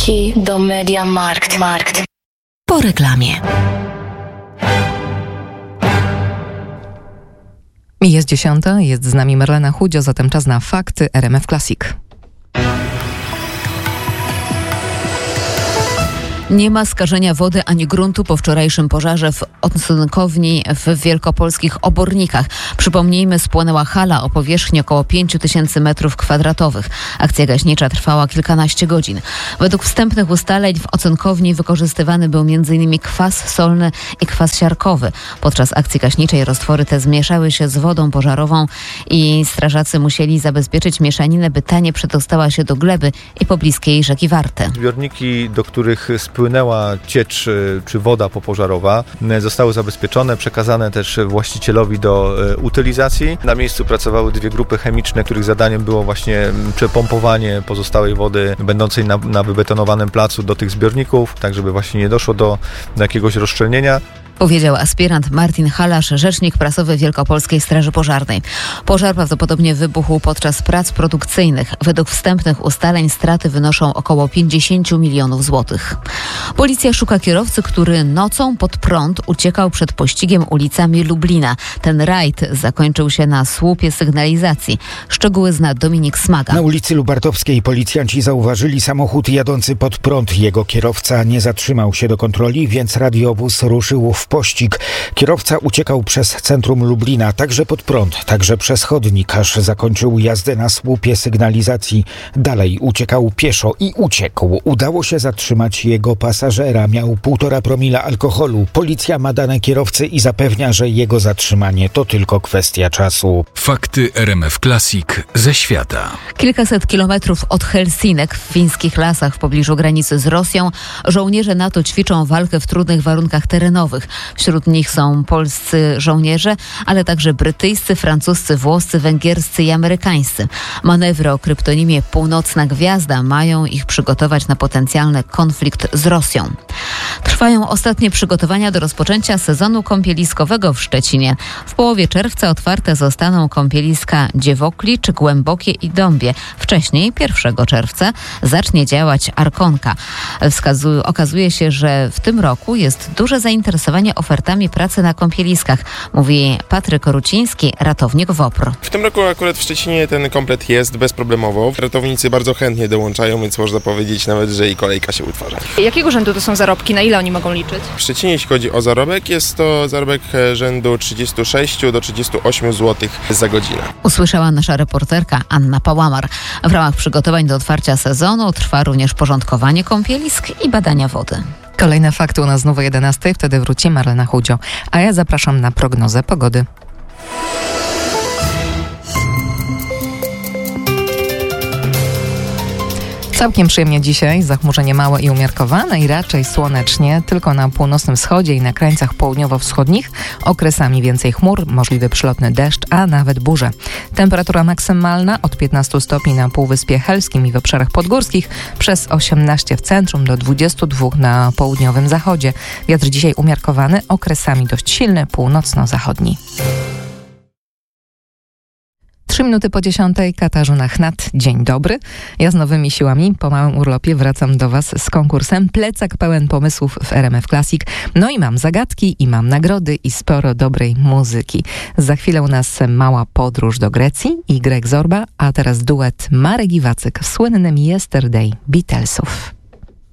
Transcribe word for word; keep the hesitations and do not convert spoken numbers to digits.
Wróci do Mediamarkt. Markt. Po reklamie. Jest dziesiąta, jest z nami Marlena Chudzio, zatem czas na fakty R M F Classic. Nie ma skażenia wody ani gruntu po wczorajszym pożarze w odsynkowni w wielkopolskich Obornikach. Przypomnijmy, spłonęła hala o powierzchni około pięć tysięcy metrów kwadratowych. Akcja gaśnicza trwała kilkanaście godzin. Według wstępnych ustaleń w ocynkowni wykorzystywany był między innymi kwas solny i kwas siarkowy. Podczas akcji gaśniczej roztwory te zmieszały się z wodą pożarową i strażacy musieli zabezpieczyć mieszaninę, by ta nie przedostała się do gleby i pobliskiej rzeki Warty. Zbiorniki, do których spłynęła ciecz czy woda popożarowa, zostały zabezpieczone, przekazane też właścicielowi do utylizacji. Na miejscu pracowały dwie grupy chemiczne, których zadaniem było właśnie przepompowanie pozostałej wody będącej na, na wybetonowanym placu do tych zbiorników, tak żeby właśnie nie doszło do, do jakiegoś rozszczelnienia. Powiedział aspirant Martin Halasz, rzecznik prasowy Wielkopolskiej Straży Pożarnej. Pożar prawdopodobnie wybuchł podczas prac produkcyjnych. Według wstępnych ustaleń straty wynoszą około pięćdziesiąt milionów złotych. Policja szuka kierowcy, który nocą pod prąd uciekał przed pościgiem ulicami Lublina. Ten rajd zakończył się na słupie sygnalizacji. Szczegóły zna Dominik Smaga. Na ulicy Lubartowskiej policjanci zauważyli samochód jadący pod prąd. Jego kierowca nie zatrzymał się do kontroli, więc radiowóz ruszył w pościg. Kierowca uciekał przez centrum Lublina, także pod prąd, także przez chodnik, aż zakończył jazdę na słupie sygnalizacji. Dalej uciekał pieszo i uciekł. Udało się zatrzymać jego pasażera. Miał półtora promila alkoholu. Policja ma dane kierowcy i zapewnia, że jego zatrzymanie to tylko kwestia czasu. Fakty R M F Classic ze świata. Kilkaset kilometrów od Helsinek w fińskich lasach w pobliżu granicy z Rosją żołnierze NATO ćwiczą walkę w trudnych warunkach terenowych. Wśród nich są polscy żołnierze, ale także brytyjscy, francuscy, włoscy, węgierscy i amerykańscy. Manewry o kryptonimie Północna Gwiazda mają ich przygotować na potencjalny konflikt z Rosją. Trwają ostatnie przygotowania do rozpoczęcia sezonu kąpieliskowego w Szczecinie. W połowie czerwca otwarte zostaną kąpieliska Dziewokli czy Głębokie i Dąbie. Wcześniej, pierwszego czerwca, zacznie działać Arkonka. Wskazu- okazuje się, że w tym roku jest duże zainteresowanie ofertami pracy na kąpieliskach, mówi Patryk Ruciński, ratownik WOPR. W tym roku akurat w Szczecinie ten komplet jest bezproblemowo. Ratownicy bardzo chętnie dołączają, więc można powiedzieć nawet, że i kolejka się utwarza. Jakiego rzędu to są zarobki? Na ile oni mogą liczyć? W Szczecinie, jeśli chodzi o zarobek, jest to zarobek rzędu trzydzieści sześć do trzydziestu ośmiu złotych za godzinę. Usłyszała nasza reporterka Anna Pałamar. W ramach przygotowań do otwarcia sezonu trwa również porządkowanie kąpielisk i badania wody. Kolejne fakty u nas znów o jedenastej, wtedy wróci Marlena Chudzio. A ja zapraszam na prognozę pogody. Całkiem przyjemnie dzisiaj, zachmurzenie małe i umiarkowane i raczej słonecznie, tylko na północnym wschodzie i na krańcach południowo-wschodnich okresami więcej chmur, możliwy przelotny deszcz, a nawet burze. Temperatura maksymalna od piętnastu stopni na Półwyspie Helskim i w obszarach podgórskich, przez osiemnaście w centrum do dwudziestu dwóch na południowym zachodzie. Wiatr dzisiaj umiarkowany, okresami dość silny, północno-zachodni. Trzy minuty po dziesiątej, Katarzyna Chnat. Dzień dobry. Ja z nowymi siłami po małym urlopie wracam do Was z konkursem Plecak pełen pomysłów w R M F Classic. No i mam zagadki, i mam nagrody, i sporo dobrej muzyki. Za chwilę u nas mała podróż do Grecji i Greg Zorba, a teraz duet Marek i Wacyk w słynnym Yesterday Beatlesów.